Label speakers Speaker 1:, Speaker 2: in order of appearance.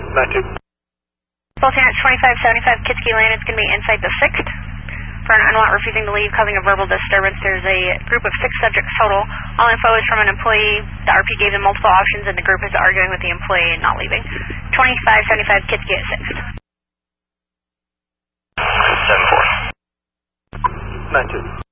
Speaker 1: Matches.
Speaker 2: Lieutenant 2575 Kitski Lane, it's going to be inside the 6th. For an unwanted refusing to leave, causing a verbal disturbance, there's a group of 6 subjects total. All info is from an employee. The RP gave them multiple options, and the group is arguing with the employee and not leaving. 2575 Kitski at 6th.
Speaker 1: 7-4. Matches.